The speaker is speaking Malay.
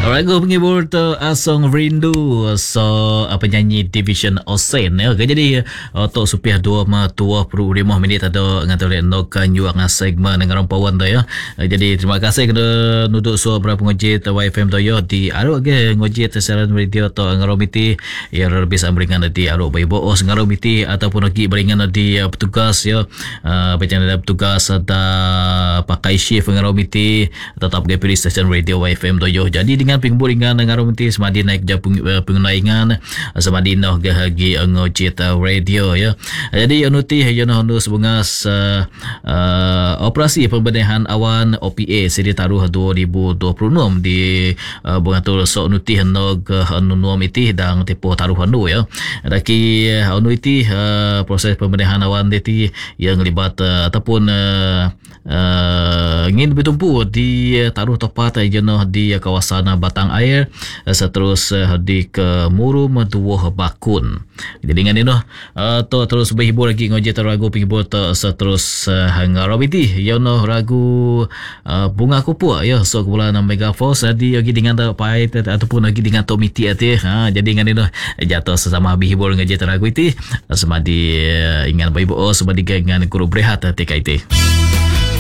Lagu penghibur tu Asong Rindu. So penyanyi Division Osen ya. Jadi tok supiah 25 minit ada ngata oleh nokan yu ang segmen dengan rampawan tu ya. Jadi terima kasih kepada nuduk so berapa ngojit YFM tu ya di aruk ke ngojit siaran radio tu ngaromiti ya lebih sambringan di aruk bayi boos ngaromiti ataupun lagi beringan di petugas ya. Macam ada petugas ada pakai shift ngaromiti tetap ke pilih stesen radio YFM tu ya. Jadi dengan pingburingan dengan rumti semadi naik je pengunaingan semadi noh gahagi ngojit radio ya. Jadi anuti yana hanu sebungas operasi pembenahan awan OPA sedi taruh 2026 di bungatul sok nuti hanog hanunuam iti dang tipu taruh hanu ya. Daki anu iti proses pembenahan awan iti yang libat ataupun ingin bertumpu di taruh tepat yana di kawasan Batang Air seterus di ke Murum Duoh Bakun. Jadi dengan ini to terus berhibur lagi ngojit ragu penghibur seterus ngarobiti ya no ragu bunga kupu ya so bulan Megaforce jadi lagi dengan pai ataupun lagi dengan Tomiti ati jadi dengan ini jatuh sesama berhibur ngojit ragu iti semadi ingat baibo semadi dengan guru berehat TKIT.